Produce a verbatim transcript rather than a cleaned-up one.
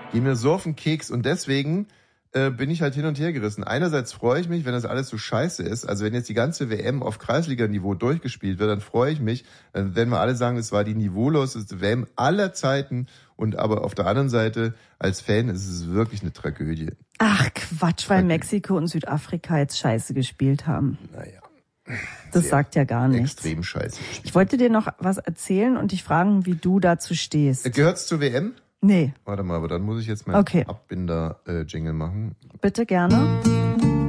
gehen mir so auf den Keks und deswegen äh, bin ich halt hin und her gerissen. Einerseits freue ich mich, wenn das alles so scheiße ist. Also wenn jetzt die ganze W M auf Kreisliga-Niveau durchgespielt wird, dann freue ich mich. Dann werden wir alle sagen, es war die niveauloseste W M aller Zeiten. Und aber auf der anderen Seite, als Fan, ist es wirklich eine Tragödie. Ach Quatsch, weil Mexiko und Südafrika jetzt scheiße gespielt haben. Naja. Das sagt ja gar nichts. Extrem scheiße gespielt. Ich wollte dir noch was erzählen und dich fragen, wie du dazu stehst. Gehört's zur W M? Nee. Warte mal, aber dann muss ich jetzt mal okay. Abbinder-Jingle machen. Bitte gerne.